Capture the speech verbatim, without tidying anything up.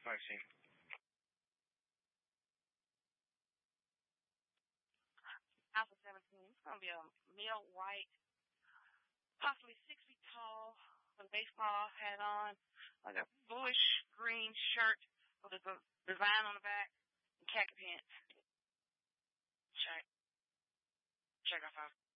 I've seen. Alpha seventeen. It's going to be a male white, possibly six feet tall, with a baseball hat on, like a bluish green shirt with a design on the back, and khaki pants. Check. Check off.